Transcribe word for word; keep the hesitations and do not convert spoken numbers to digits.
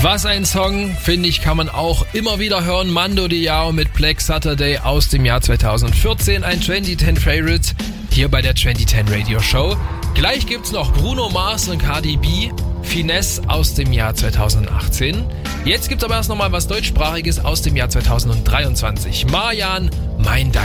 Was ein Song, finde ich, kann man auch immer wieder hören. Mando Diao mit Black Saturday aus dem Jahr zweitausendvierzehn, ein zwanzig zehn Favorite hier bei der zwanzig zehn Radio Show. Gleich gibt's noch Bruno Mars und Cardi B, Finesse aus dem Jahr zweitausendachtzehn. Jetzt gibt's aber erst nochmal was deutschsprachiges aus dem Jahr zweitausenddreiundzwanzig. Marjan, Mein Dein.